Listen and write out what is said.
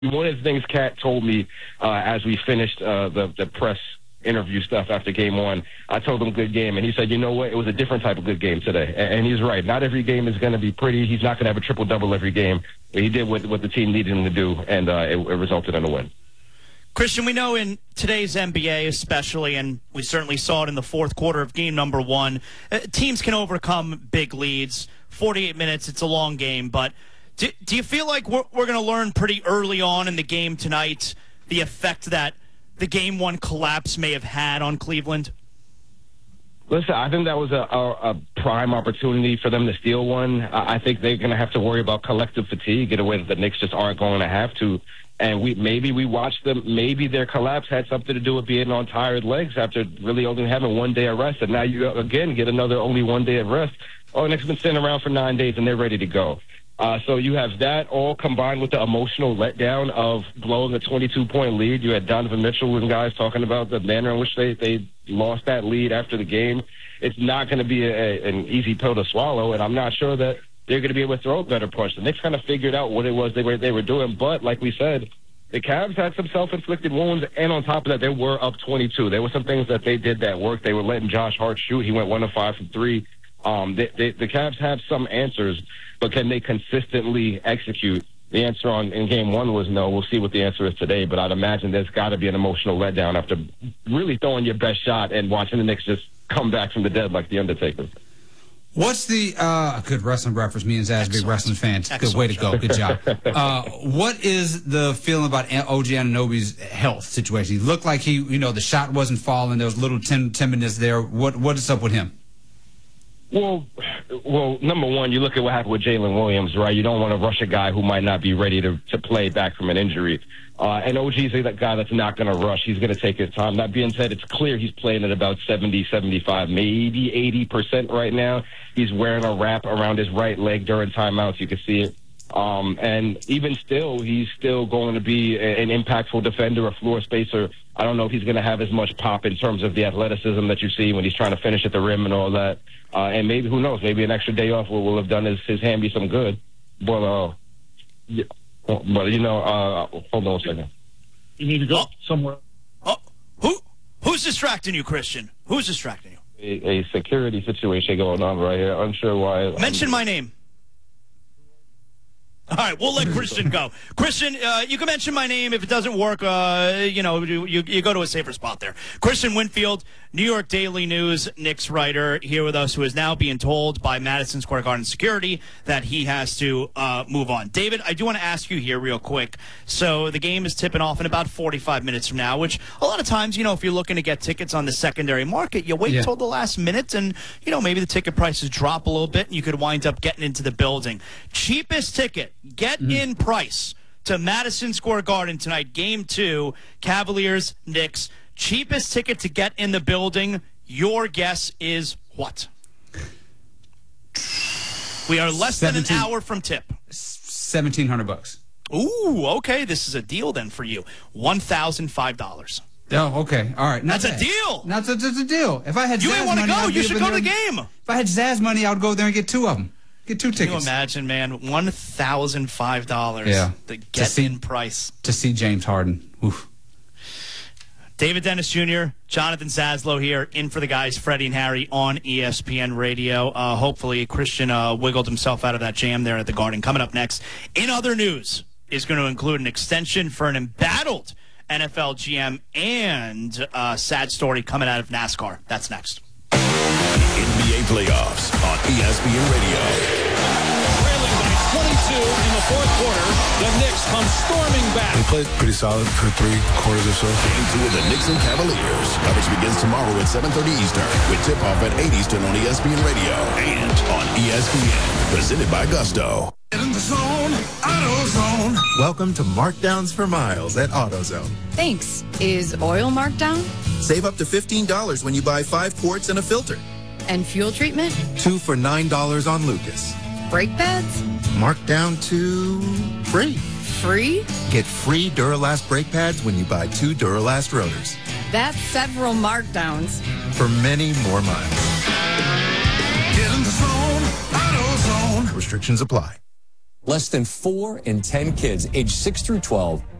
One of the things Cat told me as we finished the press interview stuff after game one, I told him good game, and he said, you know what, it was a different type of good game today. And he's right. Not every game is going to be pretty. He's not going to have a triple-double every game. But he did what the team needed him to do, and it resulted in a win. Christian, we know in today's NBA especially, and we certainly saw it in the fourth quarter of game number one, teams can overcome big leads. 48 minutes, it's a long game, but do you feel like we're going to learn pretty early on in the game tonight the effect that the game one collapse may have had on Cleveland? Listen, I think that was a prime opportunity for them to steal one. I think they're going to have to worry about collective fatigue in a way that the Knicks just aren't going to have to. And maybe we watched them. Maybe their collapse had something to do with being on tired legs after really only having 1 day of rest. And now you, again, get another only 1 day of rest. Oh, Knicks been sitting around for 9 days, and they're ready to go. So you have that all combined with the emotional letdown of blowing a 22-point lead. You had Donovan Mitchell and guys talking about the manner in which they lost that lead after the game. It's not going to be an easy pill to swallow, and I'm not sure that they're going to be able to throw a better punch. The Knicks kind of figured out what it was they were doing, but like we said, the Cavs had some self-inflicted wounds, and on top of that, they were up 22. There were some things that they did that worked. They were letting Josh Hart shoot. He went 1 of 5 from 3. The Cavs have some answers, but can they consistently execute? The answer in game one was no. We'll see what the answer is today, but I'd imagine there's got to be an emotional letdown after really throwing your best shot and watching the Knicks just come back from the dead like The Undertaker. What's the good wrestling reference? Me and Zaz, big wrestling fans. Good way to go. Good job. What is the feeling about OG Anunoby's health situation? He looked like the shot wasn't falling. There was a little timidness there. What is up with him? Well, number one, you look at what happened with Jalen Williams, right? You don't want to rush a guy who might not be ready to play back from an injury. And OG's that guy that's not going to rush. He's going to take his time. That being said, it's clear he's playing at about 70, 75, maybe 80% right now. He's wearing a wrap around his right leg during timeouts. You can see it. And even still, he's still going to be an impactful defender, a floor spacer. I don't know if he's going to have as much pop in terms of the athleticism that you see when he's trying to finish at the rim and all that. And maybe, who knows, maybe an extra day off will have done his hand be some good. But hold on a second. You need to go somewhere. Who's distracting you, Christian? Who's distracting you? A security situation going on right here. Unsure why. Mention my name. All right, we'll let Christian go. Christian, you can mention my name. If it doesn't work, you go to a safer spot there. Christian Winfield, New York Daily News, Knicks writer, here with us, who is now being told by Madison Square Garden security that he has to move on. David, I do want to ask you here real quick. So the game is tipping off in about 45 minutes from now, which a lot of times, if you're looking to get tickets on the secondary market, you wait till the last minute and, maybe the ticket prices drop a little bit and you could wind up getting into the building. Cheapest ticket. Get in price to Madison Square Garden tonight, Game 2, Cavaliers, Knicks. Cheapest ticket to get in the building. Your guess is what? We are less than an hour from tip. $1,700. Ooh, okay. This is a deal then for you. $1,005. Oh, okay. All right. That's a deal. That's a deal. If I had you ain't want to go, you should go to the game. If I had Zaz money, I would go there and get 2 of them. Get 2 tickets. Can you imagine, man? $1,005. Yeah. The get-in price. To see James Harden. Oof. David Dennis Jr., Jonathan Zaslow here, in for the guys, Freddie and Harry on ESPN Radio. Hopefully, Christian wiggled himself out of that jam there at the Garden. Coming up next, in other news, is going to include an extension for an embattled NFL GM and a sad story coming out of NASCAR. That's next. NBA playoffs on ESPN Radio. Trailing by 22 in the fourth quarter, the Knicks come storming back. They played pretty solid for 3 quarters or so. Game 2 of the Knicks and Cavaliers. Coverage begins tomorrow at 7:30 Eastern with tip-off at 8 Eastern on ESPN Radio and on ESPN. Presented by Gusto. In the zone, AutoZone. Welcome to Markdowns for Miles at AutoZone. Thanks. Is oil marked down? Save up to $15 when you buy 5 quarts and a filter. And fuel treatment? 2 for $9 on Lucas. Brake pads? Marked down to free. Free? Get free Duralast brake pads when you buy 2 Duralast rotors. That's several markdowns. For many more miles. Get in the zone, AutoZone. Restrictions apply. Less than 4 in 10 kids aged 6 through 12